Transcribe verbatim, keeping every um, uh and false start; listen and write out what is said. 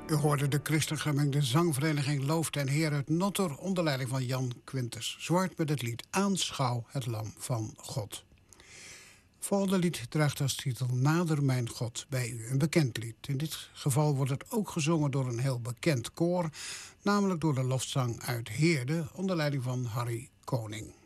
U hoorde de christelijk gemengde zangvereniging Looft en Heer uit Notter onder leiding van Jan Quintus Zwart met het lied Aanschouw het Lam van God. Volgende lied draagt als titel Nader mijn God bij u, een bekend lied. In dit geval wordt het ook gezongen door een heel bekend koor, namelijk door de lofzang uit Heerde onder leiding van Harry Koning.